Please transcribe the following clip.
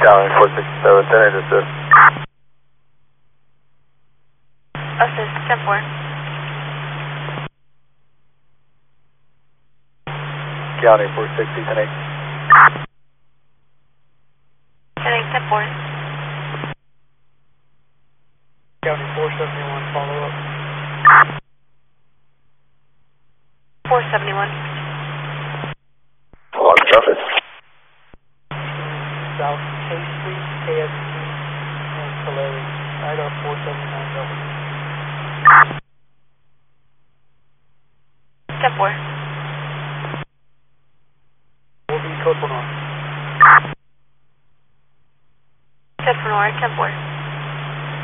County 467, 10 assist. Assist, 10-4. County 460, 10 10-8, 10-4. County 471, follow up. 471. Log traffic. South K Street, KSC, and Tulare, IDAR 479 Delta. 10-4. Will be code for north. 10 for Nora, 10-4.